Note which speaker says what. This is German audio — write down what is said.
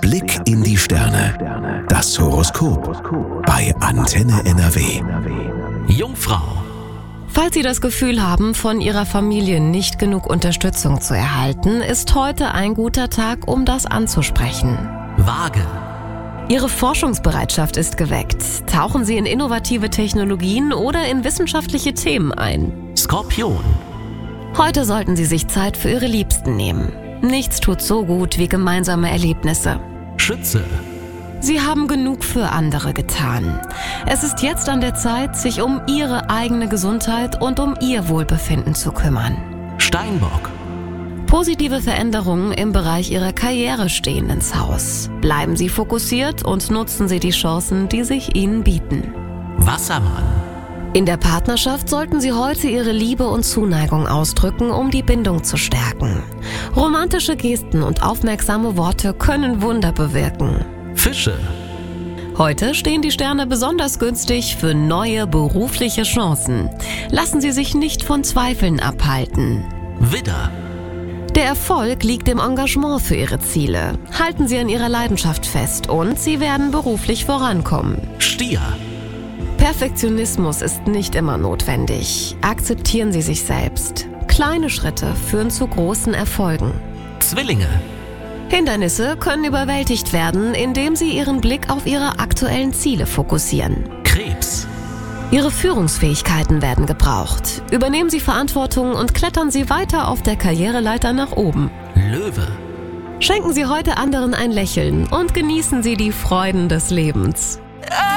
Speaker 1: Blick in die Sterne. Das Horoskop bei Antenne NRW.
Speaker 2: Jungfrau.
Speaker 3: Falls Sie das Gefühl haben, von Ihrer Familie nicht genug Unterstützung zu erhalten, ist heute ein guter Tag, um das anzusprechen.
Speaker 2: Waage.
Speaker 3: Ihre Forschungsbereitschaft ist geweckt. Tauchen Sie in innovative Technologien oder in wissenschaftliche Themen ein.
Speaker 2: Skorpion.
Speaker 3: Heute sollten Sie sich Zeit für Ihre Liebsten nehmen. Nichts tut so gut wie gemeinsame Erlebnisse.
Speaker 2: Schütze.
Speaker 3: Sie haben genug für andere getan. Es ist jetzt an der Zeit, sich um Ihre eigene Gesundheit und um Ihr Wohlbefinden zu kümmern.
Speaker 2: Steinbock.
Speaker 3: Positive Veränderungen im Bereich Ihrer Karriere stehen ins Haus. Bleiben Sie fokussiert und nutzen Sie die Chancen, die sich Ihnen bieten.
Speaker 2: Wassermann.
Speaker 3: In der Partnerschaft sollten Sie heute Ihre Liebe und Zuneigung ausdrücken, um die Bindung zu stärken. Romantische Gesten und aufmerksame Worte können Wunder bewirken.
Speaker 2: Fische.
Speaker 3: Heute stehen die Sterne besonders günstig für neue berufliche Chancen. Lassen Sie sich nicht von Zweifeln abhalten.
Speaker 2: Widder.
Speaker 3: Der Erfolg liegt im Engagement für Ihre Ziele. Halten Sie an Ihrer Leidenschaft fest und Sie werden beruflich vorankommen.
Speaker 2: Stier.
Speaker 3: Perfektionismus ist nicht immer notwendig. Akzeptieren Sie sich selbst. Kleine Schritte führen zu großen Erfolgen.
Speaker 2: Zwillinge.
Speaker 3: Hindernisse können überwältigt werden, indem Sie Ihren Blick auf Ihre aktuellen Ziele fokussieren.
Speaker 2: Krebs.
Speaker 3: Ihre Führungsfähigkeiten werden gebraucht. Übernehmen Sie Verantwortung und klettern Sie weiter auf der Karriereleiter nach oben.
Speaker 2: Löwe.
Speaker 3: Schenken Sie heute anderen ein Lächeln und genießen Sie die Freuden des Lebens.